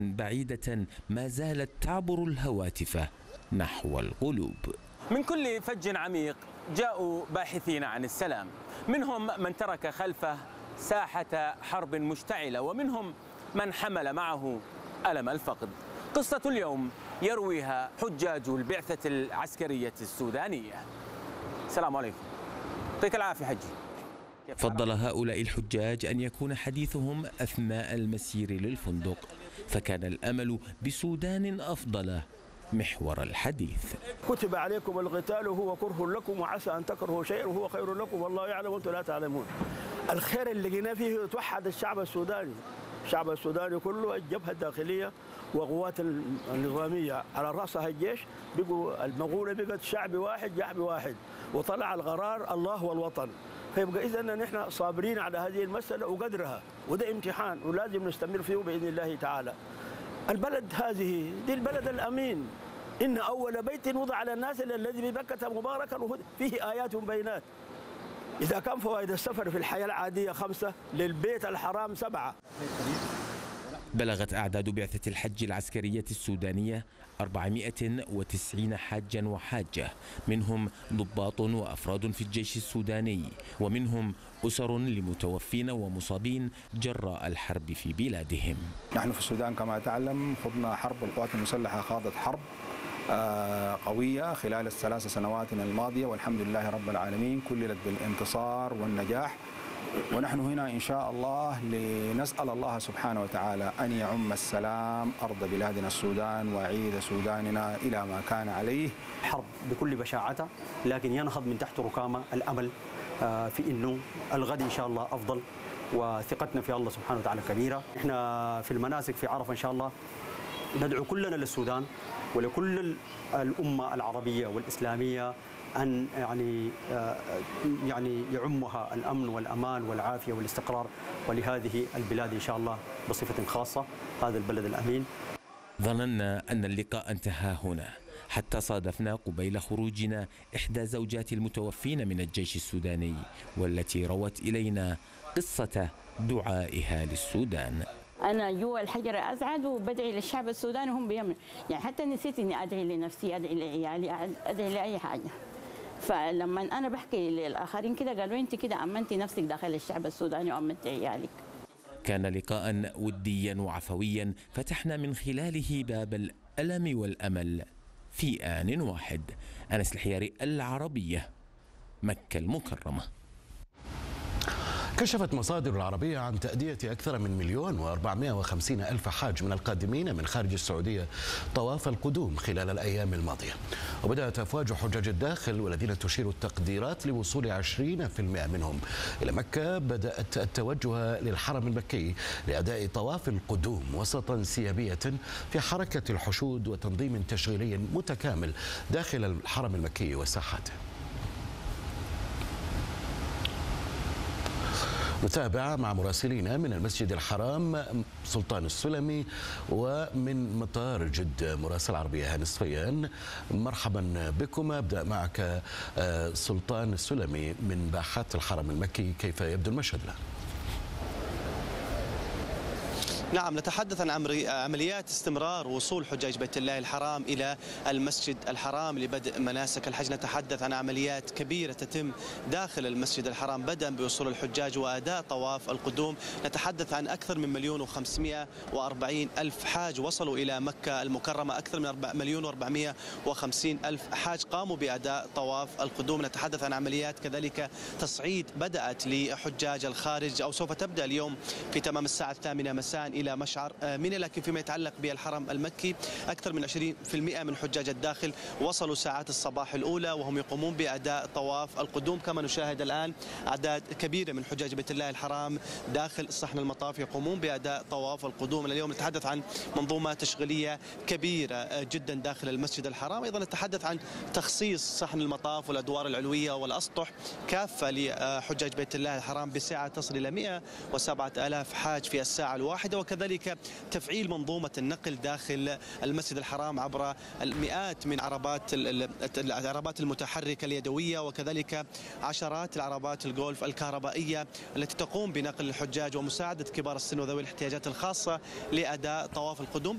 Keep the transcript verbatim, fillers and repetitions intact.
بعيدة ما زالت تعبر الهواتف نحو القلوب. من كل فج عميق جاءوا باحثين عن السلام، منهم من ترك خلفه ساحة حرب مشتعلة، ومنهم من حمل معه ألم الفقد. قصة اليوم يرويها حجاج البعثة العسكرية السودانية. السلام عليكم، يعطيك العافية حجي. فضل هؤلاء الحجاج أن يكون حديثهم أثناء المسير للفندق، فكان الأمل بسودان أفضل محور الحديث. كتب عليكم القتال وهو كره لكم وعسى أن تكرهوا شيئا وهو خير لكم والله يعلم وأنتم لا تعلمون. الخير اللي لقيناه فيه توحد الشعب السوداني، الشعب السوداني كله، الجبهة الداخلية وقوات النظامية على رأسها الجيش، بقوا المغولة بقت شعب واحد جعب واحد، وطلع القرار الله والوطن. فيبقى إذا نحن صابرين على هذه المسألة وقدرها، وده امتحان ولازم نستمر فيه بإذن الله تعالى. البلد هذه دي البلد الأمين، إن أول بيت وضع على الناس الذي ببكة مباركا فيه آيات بينات. إذا كان فوائد السفر في الحياة العادية خمسة، للبيت الحرام سبعة. بلغت أعداد بعثة الحج العسكرية السودانية أربعمائة وتسعين حاجا وحاجة، منهم ضباط وأفراد في الجيش السوداني، ومنهم أسر لمتوفين ومصابين جراء الحرب في بلادهم. نحن في السودان كما تعلم خضنا حرب، القوات المسلحة خاضت حرب قوية خلال الثلاث سنوات الماضية، والحمد لله رب العالمين كللت بالانتصار والنجاح. ونحن هنا إن شاء الله لنسأل الله سبحانه وتعالى أن يعم السلام أرض بلادنا السودان ويعيد سوداننا إلى ما كان عليه. حرب بكل بشاعتها، لكن ينهض من تحت ركامة الأمل في إنه الغد إن شاء الله أفضل، وثقتنا في الله سبحانه وتعالى كبيرة. إحنا في المناسك في عرفة إن شاء الله ندعو كلنا للسودان ولكل الأمة العربية والإسلامية أن يعني يعني يعمها الأمن والأمان والعافية والاستقرار، ولهذه البلاد إن شاء الله بصفة خاصة هذا البلد الأمين. ظننا أن اللقاء انتهى هنا، حتى صادفنا قبيل خروجنا إحدى زوجات المتوفين من الجيش السوداني، والتي روت إلينا قصة دعائها للسودان. أنا جوا الحجر أسعد وبدعي للشعب السوداني هم بيمن، يعني حتى نسيت إني أدعي لنفسي، أدعي لعيالي، أدعي لأي حاجة. فلما أنا بحكي للآخرين كده قالوا أنت كده أمنتي نفسك داخل الشعب السوداني وأمنتي عيالك. كان لقاء وديا وعفويا فتحنا من خلاله باب الألم والأمل في آن واحد. أنس الحياري، العربية، مكة المكرمة. كشفت مصادر العربية عن تأدية أكثر من مليون وأربعمائة وخمسين ألف حاج من القادمين من خارج السعودية طواف القدوم خلال الأيام الماضية. وبدأت أفواج حجاج الداخل والذين تشير التقديرات لوصول عشرين بالمئة منهم إلى مكة بدأت التوجه للحرم المكي لأداء طواف القدوم وسط انسيابية في حركة الحشود وتنظيم تشغيلي متكامل داخل الحرم المكي وساحاته. نتابع مع مراسلينا من المسجد الحرام سلطان السلمي، ومن مطار جدة مراسل عربية هاني صفيان. مرحبا بكم. أبدأ معك سلطان السلمي من باحات الحرم المكي، كيف يبدو المشهد له؟ نعم، نتحدث عن عمليات استمرار وصول حجاج بيت الله الحرام إلى المسجد الحرام لبدء مناسك الحج. نتحدث عن عمليات كبيرة تتم داخل المسجد الحرام بدءا بوصول الحجاج وأداء طواف القدوم. نتحدث عن أكثر من مليون وخمسمائة وأربعين ألف حاج وصلوا إلى مكة المكرمة، أكثر من مليون وأربعمائة وخمسين ألف حاج قاموا بأداء طواف القدوم. نتحدث عن عمليات كذلك تصعيد بدأت لحجاج الخارج أو سوف تبدأ اليوم في تمام الساعة الثامنة مساء إلى مشعر منى. لكن فيما يتعلق بالحرم المكي أكثر من عشرين بالمئة من حجاج الداخل وصلوا ساعات الصباح الأولى وهم يقومون بأداء طواف القدوم. كما نشاهد الآن أعداد كبيرة من حجاج بيت الله الحرام داخل صحن المطاف يقومون بأداء طواف القدوم. اليوم نتحدث عن منظومة تشغيلية كبيرة جدا داخل المسجد الحرام. أيضا نتحدث عن تخصيص صحن المطاف والأدوار العلوية والأسطح كافة لحجاج بيت الله الحرام بسعة تصل إلى مئة وسبعة آلاف حاج في الساعة الواحدة، وكذلك تفعيل منظومة النقل داخل المسجد الحرام عبر المئات من عربات العربات المتحركة اليدوية، وكذلك عشرات العربات الجولف الكهربائية التي تقوم بنقل الحجاج ومساعدة كبار السن وذوي الاحتياجات الخاصة لأداء طواف القدوم.